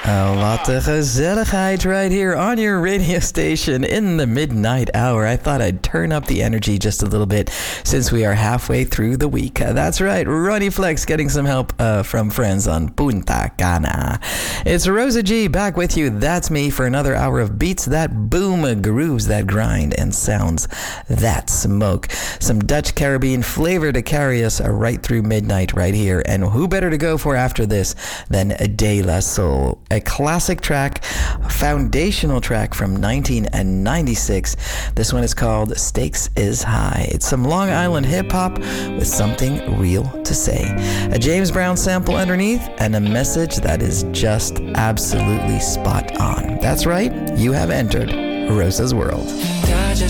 Wat de gezelligheid right here on your radio station in the midnight hour. I thought I'd turn up the energy just a little bit since we are halfway through the week. That's right, Ronnie Flex getting some help from friends on Punta Cana. It's Rosa G back with you. That's me for another hour of beats that boom, grooves that grind, and sounds that smoke. Some Dutch Caribbean flavor to carry us right through midnight right here. And who better to go for after this than De La Soul? A classic track, a foundational track from 1996. This one is called Stakes is High. It's some Long Island hip-hop with something real to say. A James Brown sample underneath and a message that is just absolutely spot on. That's right, you have entered Rosa's world.